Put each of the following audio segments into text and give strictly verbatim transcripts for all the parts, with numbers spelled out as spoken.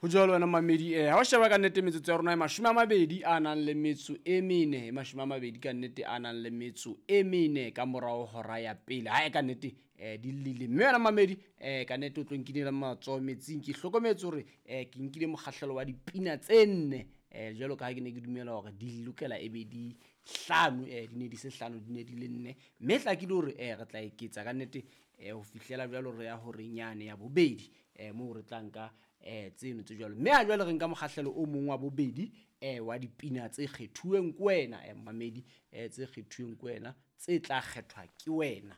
ho jwalo wena mamedi eh ha o sheba ka nnete metsotso ya rona e mashome a mabedi a nang le metso e mene e mashome a mabedi ka nnete a nang le metso e mene ka morao hora ya pele ha e ka nnete eh di lile mme wena mamedi eh ka nnete o tlo nkile matso metsing ke hlokometse hore eh ke nkile mokgahlelo wa dipina tse nne eh jwalo ka ha ke ne ke dumela hore di lokela e be di hlano eh di ne di se hlano di ne di le nne mme hla ke le hore eh re tla eketsa ka nnete eh ho fihlela jwalo re ya hore nyane ya bobedi eh mo re tlanka eh tseno tse jwalo mme ha jwale re nka mokgahlelo o mong wa bobedi eh wa dipina tse kgethuweng ke wena eh mamedi eh tse kgethuweng ke wena tse tla kgethwa ke wena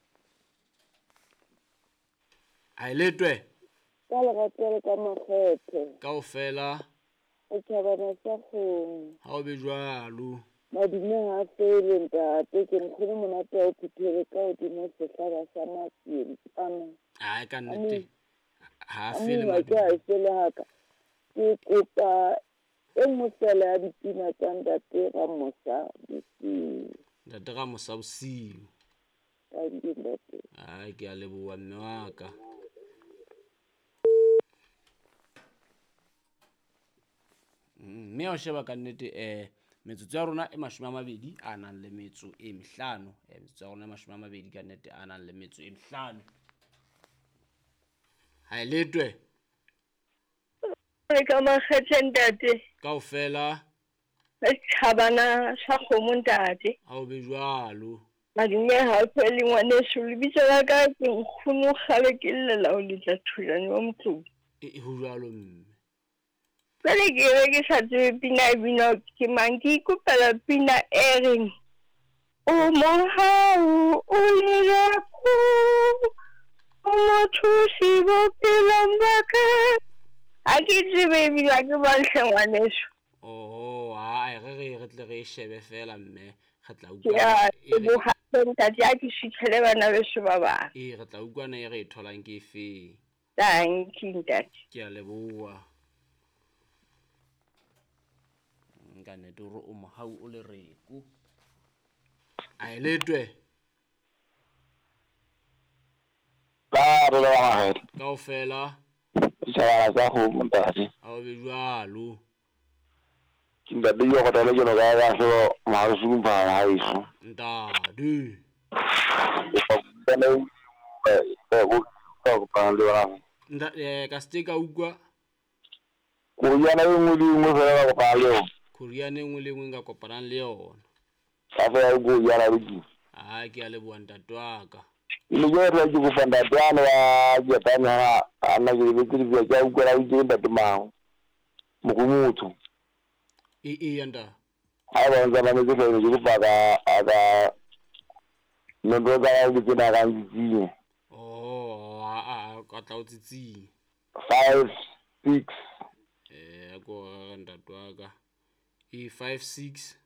a letwe ka lerato ka makgetho kaofela o thabana sa kgong ha o be jwalo madume ha fele ntate ke nkgone monate o phethele ka hodimo sehlaba sa matseng tsana a ka nnete ha fele madume ke a fele haka ke kopa e nngwe fela ya dipina tsa ntate ga mosa bosiu ntate ga mosa bosiu ka ntate a ke a leboha mme wa ka mme o sheba ka nnete eh metsotso ya rona e mashome a mabedi a nang le metso e mehlano eh metsotso ya rona e mashome a mabedi ka nnete a nang le metso e mehlano ha letwe re ka makgetho ntate kaofela re thabana sa kgomo ntate ha o be jwalo madume ha o phele ngwaneso lebitso la ka ke nkgono kgale ke llela o letla thulane wa motho e ho jwalo mme Pele ke re ke sa tsebe pina e bina ke mang ke ikopela pina e reng o mohau o lera ku o mothusi bophelong ba ka a ke tsebe ebile ke bontle ngwaneso oh ha re re re tle re shebe fela mme re tla utlwa e bo ha ntate a ke fitlhele bana beso ba bang e re tla utlwana e re e tholang ke efe thank you ntate ke a leboha nka nete hore o mohau o le reku a letwe ka re la mahel kaofela tsaya sa go montate ha o be jwalo kinga di yo kota le jono ga ga so ma su ba ha isu ntadu bene eh go go pa le wa nda eh ka stika ukwa ko ya na ngwe di ngwe fela go pa le Koreane engwe le engwe nka kopanang le yona ka fa go ya la di ha ke a leboha ntate wa ka le go re go fanda dana ya ya tana ana ke le ke ke ya go la di nda tmao mo go motho e e yanda ha ba nza ba ne go go pa ga aga no do ga di ke na ga di oh a a ka tla o tsitsi five six eh go ntate wa ka e five six